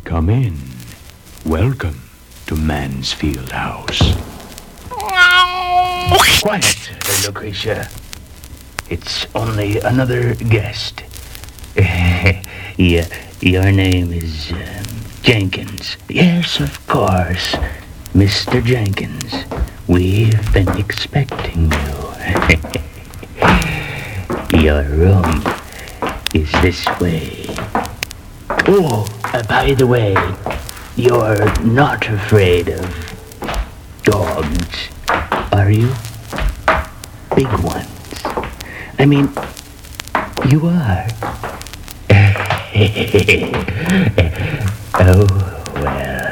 Come in. Welcome to Mansfield House. Quiet, Lucretia. It's only another guest. Your name is Jenkins. Yes, of course. Mr. Jenkins. We've been expecting you. Your room is this way. Oh, by the way, you're not afraid of dogs, are you? Big ones. I mean, you are. Oh,